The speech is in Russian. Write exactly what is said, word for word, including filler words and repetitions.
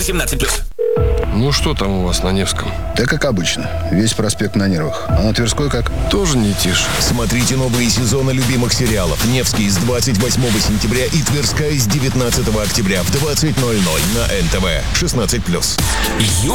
восемнадцать плюс. Ну что там у вас на Невском? Да как обычно. Весь проспект на нервах. А на Тверской как? Тоже не тише. Смотрите новые сезоны любимых сериалов. Невский с двадцать восьмого сентября и Тверская с девятнадцатого октября в двадцать ноль ноль на эн тэ вэ. шестнадцать плюс.